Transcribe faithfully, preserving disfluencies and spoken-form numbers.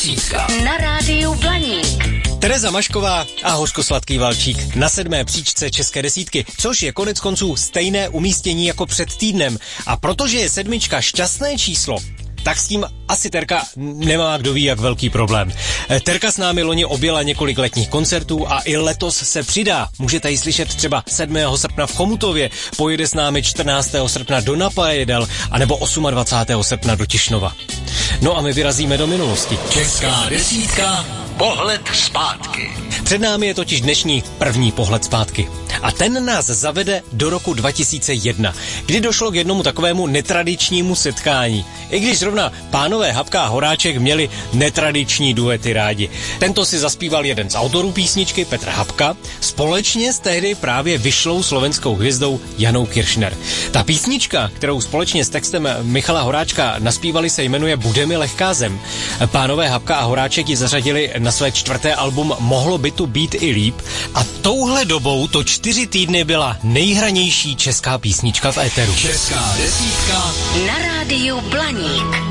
desítka na rádiu Blaník. Tereza Mašková a hořkosladký valčík na sedmé příčce české desítky, což je konec konců stejné umístění jako před týdnem. A protože je sedmička šťastné číslo, tak s tím asi Terka nemá kdo ví jak velký problém. Terka s námi loni objela několik letních koncertů a i letos se přidá. Můžete ji slyšet třeba sedmého srpna v Chomutově, pojede s námi čtrnáctého srpna do Napajedel, anebo dvacátého osmého srpna do Tišnova. No a my vyrazíme do minulosti. Česká desítka, pohled zpátky. Před námi je totiž dnešní první pohled zpátky. A ten nás zavede do roku dva tisíce jedna, kdy došlo k jednomu takovému netradičnímu setkání. I když zrovna pánové Habka a Horáček měli netradiční duety rádi. Tento si zaspíval jeden z autorů písničky, Petr Habka, společně s tehdy právě vyšlou slovenskou hvězdou Janou Kiršner. Ta písnička, kterou společně s textem Michala Horáčka naspívali, se jmenuje Bude mi lehká zem. Pánové Habka a Horáček ji zařadili na své čtvrté album Mohlo by tu být i líp a touhle dobou to čtyři týdny byla nejhranější česká písnička v éteru. Česká desítka na rádiu Blaník.